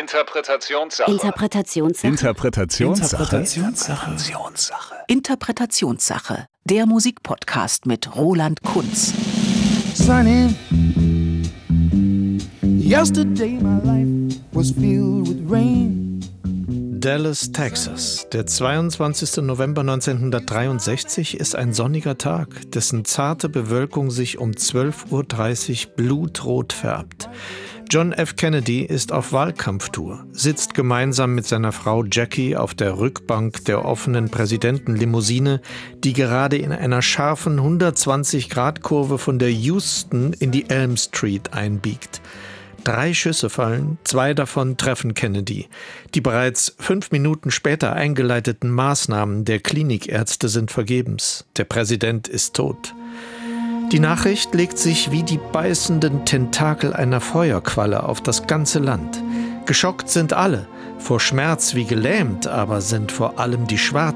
Interpretationssache. Interpretationssache. Der Musikpodcast mit Roland Kunz. Sunny. Yesterday my life was filled with rain. Dallas, Texas. Der 22. November 1963 ist ein sonniger Tag, dessen zarte Bewölkung sich um 12:30 Uhr blutrot färbt. John F. Kennedy ist auf Wahlkampftour, sitzt gemeinsam mit seiner Frau Jackie auf der Rückbank der offenen Präsidentenlimousine, die gerade in einer scharfen 120-Grad-Kurve von der Houston in die Elm Street einbiegt. 3 Schüsse fallen, 2 davon treffen Kennedy. Die bereits 5 Minuten später eingeleiteten Maßnahmen der Klinikärzte sind vergebens. Der Präsident ist tot. Die Nachricht legt sich wie die beißenden Tentakel einer Feuerqualle auf das ganze Land. Geschockt sind alle, vor Schmerz wie gelähmt, aber sind vor allem die Schwarzen.